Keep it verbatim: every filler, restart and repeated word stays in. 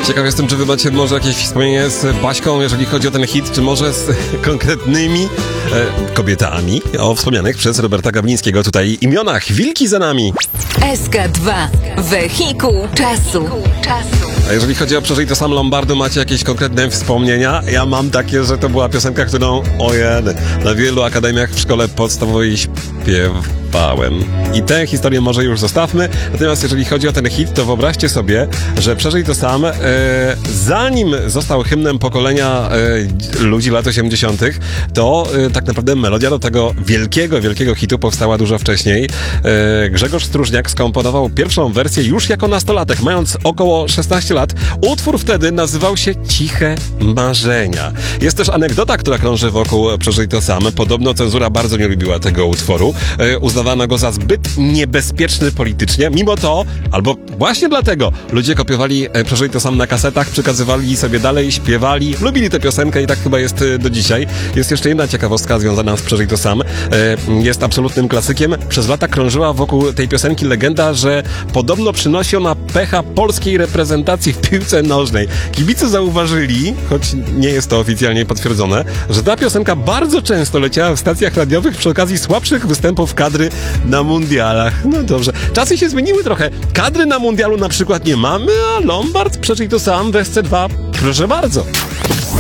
Ciekaw jestem, czy wy macie może jakieś wspomnienie z Baśką, jeżeli chodzi o ten hit, czy może z konkretnymi e, kobietami o wspomnianych przez Roberta Gawlińskiego tutaj imionach. Wilki za nami. S K dwa. Wehikuł czasu. A jeżeli chodzi o Przeżyj to sam Lombardu, macie jakieś konkretne wspomnienia? Ja mam takie, że to była piosenka, którą ojej, na wielu akademiach w szkole podstawowej śpiewałem. I tę historię może już zostawmy. Natomiast jeżeli chodzi o ten hit, to wyobraźcie sobie, że Przeżyj to sam, e, zanim został hymnem pokolenia e, ludzi lat osiemdziesiątych, to e, tak naprawdę melodia do tego wielkiego, wielkiego hitu powstała dużo wcześniej. E, Grzegorz Stróżniak skomponował pierwszą wersję już jako nastolatek, mając około szesnaście lat. Utwór wtedy nazywał się Ciche Marzenia. Jest też anegdota, która krąży wokół Przeżyj to sam. Podobno cenzura bardzo nie lubiła tego utworu. E, uznawano go za zbyt niebezpieczny politycznie. Mimo to, albo właśnie dlatego, ludzie kopiowali e, Przeżyj to sam na kasetach, przekazywali sobie dalej, śpiewali, lubili tę piosenkę i tak chyba jest e, do dzisiaj. Jest jeszcze jedna ciekawostka związana z Przeżyj to sam. E, jest absolutnym klasykiem. Przez lata krążyła wokół tej piosenki legenda, że podobno przynosi ona pecha polskiej reprezentacji w piłce nożnej. Kibice zauważyli, choć nie jest to oficjalnie potwierdzone, że ta piosenka bardzo często leciała w stacjach radiowych przy okazji słabszych występów kadry na mundialach. No dobrze. Czasy się zmieniły trochę. Kadry na mundialu na przykład nie mamy, a Lombard Przeżyj to sam w S C dwa. Proszę bardzo.